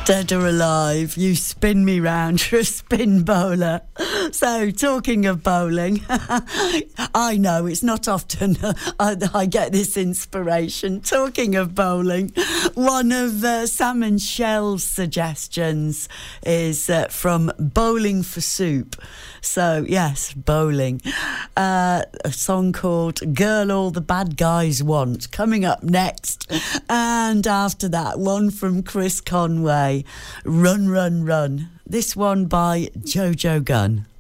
Dead or alive, you spin me round, you're a spin bowler. So, talking of bowling, I know it's not often I get this inspiration. Talking of bowling, one of Sam and Shell's suggestions is from Bowling for Soup. So, yes, bowling. A song called Girl All the Bad Guys Want, coming up next. And after that, one from Chris Conway, Run, Run, Run. This one by Jojo Gunn.